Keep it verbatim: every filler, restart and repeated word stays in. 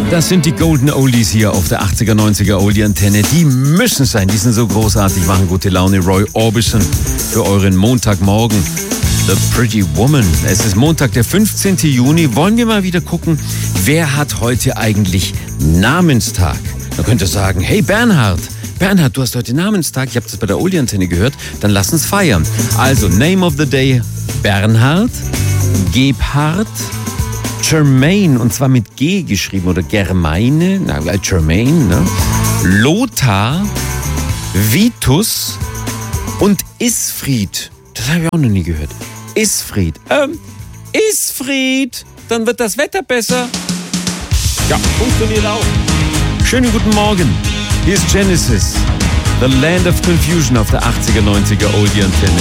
Das sind die Golden Oldies hier auf der achtziger, neunziger Oldie-Antenne. Die müssen sein, die sind so großartig, machen gute Laune. Roy Orbison für euren Montagmorgen. The Pretty Woman. Es ist Montag, der fünfzehnten Juni. Wollen wir mal wieder gucken, wer hat heute eigentlich Namenstag? Man könnte sagen, hey Bernhard, Bernhard, du hast heute Namenstag. Ich habe das bei der Oldie-Antenne gehört. Dann lass uns feiern. Also, Name of the Day, Bernhard, Gebhard, Germaine, und zwar mit G geschrieben, oder Germaine, na, Germaine, ne? Lothar, Vitus und Isfried. Das habe ich auch noch nie gehört. Isfried. Ähm, Isfried, dann wird das Wetter besser. Ja, funktioniert auch. Schönen guten Morgen. Hier ist Genesis, The Land of Confusion auf der achtziger, neunziger Oldie-Antenne.